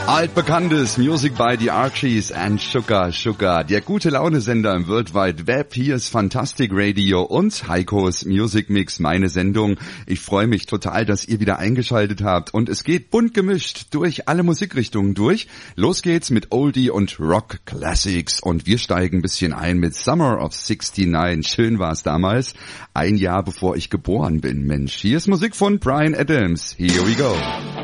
Altbekanntes Music by the Archies and Sugar Sugar. Der gute Laune-Sender im World Wide Web. Hier ist Fantastic Radio und Heikos Music Mix, meine Sendung. Ich freue mich total, dass ihr wieder eingeschaltet habt. Und es geht bunt gemischt durch alle Musikrichtungen durch. Los geht's mit Oldie und Rock Classics. Und wir steigen ein bisschen ein mit Summer of 69. Schön war's damals. Ein Jahr bevor ich geboren bin, Mensch. Hier ist Musik von Bryan Adams. Here we go.